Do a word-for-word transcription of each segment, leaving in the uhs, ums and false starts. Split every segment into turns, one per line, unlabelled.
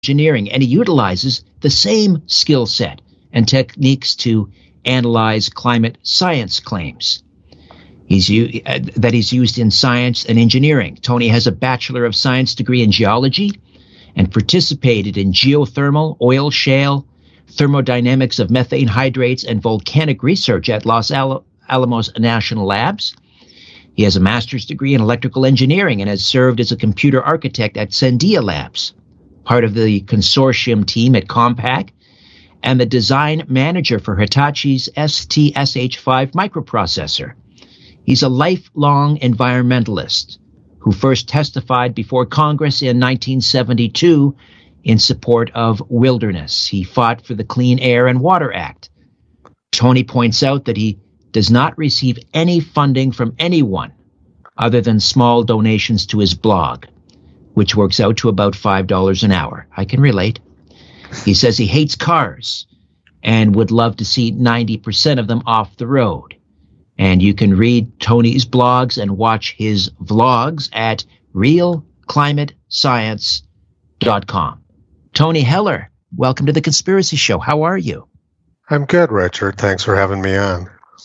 engineering, and he utilizes the same skill set and techniques to analyze climate science claims. He's u- uh, that he's used in science and engineering. Tony has a Bachelor of Science degree in geology and participated in geothermal, oil shale, thermodynamics of methane hydrates, and volcanic research at Los Al- Alamos National Labs. He has a master's degree in electrical engineering and has served as a computer architect at Sandia Labs, part of the consortium team at Compaq, and the design manager for Hitachi's S T S H five microprocessor. He's a lifelong environmentalist who first testified before Congress in nineteen seventy-two in support of wilderness. He fought for the Clean Air and Water Act. Tony points out that he does not receive any funding from anyone other than small donations to his blog, which works out to about five dollars an hour. I can relate. He says he hates cars and would love to see ninety percent of them off the road. And you can read Tony's blogs and watch his vlogs at real climate science dot com. Tony Heller, welcome to The Conspiracy Show. How are you?
I'm good, Richard. Thanks for having me on.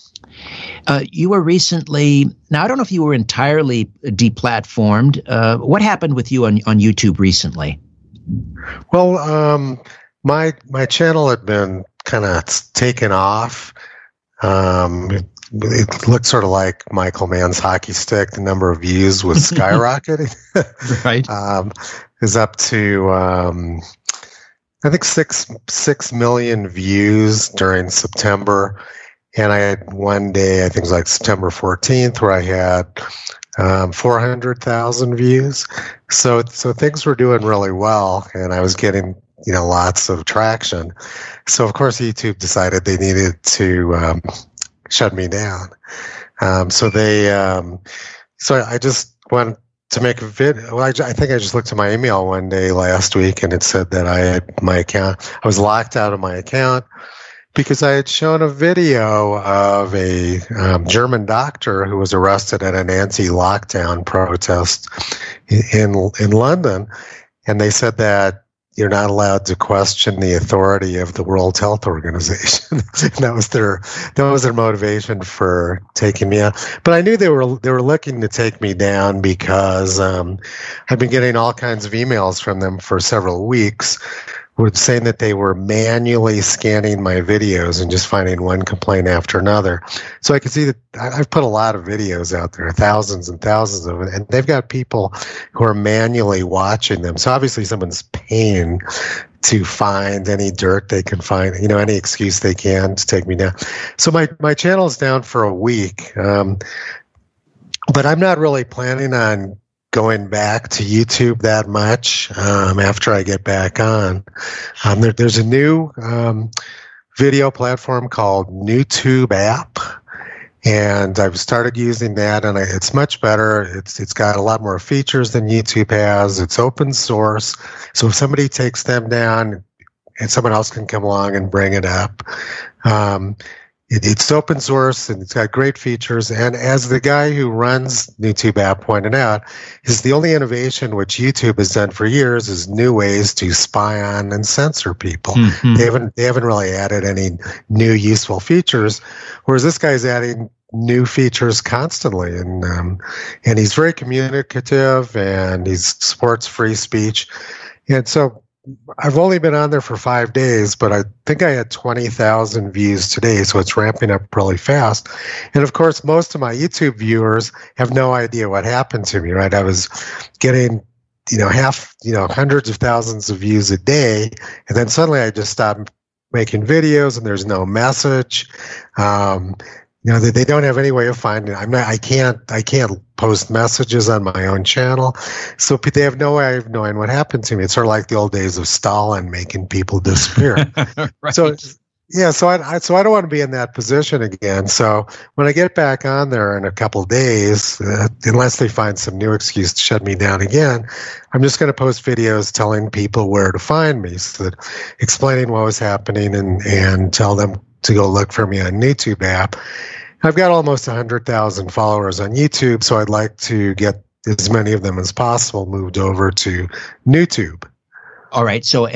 Uh, you were recently, now I don't know if you were entirely deplatformed. Uh, what happened with you on, on YouTube recently?
Well, um, my my channel had been kind of taken off. Um, it, it looked sort of like Michael Mann's hockey stick. The number of views was skyrocketing.
Right.
um, is up to um, I think six six million views during September. And I had one day, I think it was like September fourteenth, where I had um, four hundred thousand views. So, so things were doing really well, and I was getting, you know, lots of traction. So, of course, YouTube decided they needed to um, shut me down. Um, so they, um, so I just went to make a video. Well, I, I think I just looked at my email one day last week, and it said that I had my account. I was locked out of my account because I had shown a video of a um, German doctor who was arrested at an anti-lockdown protest in in London, and they said that you're not allowed to question the authority of the World Health Organization. And that was their that was their motivation for taking me out. But I knew they were they were looking to take me down because um, I've been getting all kinds of emails from them for several weeks, were saying that they were manually scanning my videos and just finding one complaint after another. So I could see that I've put a lot of videos out there, thousands and thousands of them, and they've got people who are manually watching them. So obviously someone's paying to find any dirt they can find, you know, any excuse they can to take me down. So my, my channel's down for a week, um, but I'm not really planning on going back to YouTube that much um, after I get back on. Um, there, there's a new um, video platform called NewTube app, and I've started using that, and I, it's much better. It's it's got a lot more features than YouTube has. It's open source, so if somebody takes them down, and someone else can come along and bring it up. Um, It, it's open source, and it's got great features. And as the guy who runs NewTube app pointed out, is the only innovation which YouTube has done for years is new ways to spy on and censor people. Mm-hmm. They haven't they haven't really added any new useful features, whereas this guy's adding new features constantly, and um, and he's very communicative, and he supports free speech, and so. I've only been on there for five days, but I think I had twenty thousand views today, so it's ramping up really fast. And of course, most of my YouTube viewers have no idea what happened to me, right? I was getting, you know, half, you know, hundreds of thousands of views a day, and then suddenly I just stopped making videos, and there's no message. Um, you know, they, they don't have any way of finding it. I'm not, I can't, I can't post messages on my own channel. So they have no way of knowing what happened to me. It's sort of like the old days of Stalin making people disappear. Right. So, yeah, so I, I, so I don't want to be in that position again. So when I get back on there in a couple of days, uh, unless they find some new excuse to shut me down again, I'm just going to post videos telling people where to find me, so that explaining what was happening, and, and tell them to go look for me on NewTube app. I've got almost one hundred thousand followers on YouTube, so I'd like to get as many of them as possible moved over to NewTube.
all right. So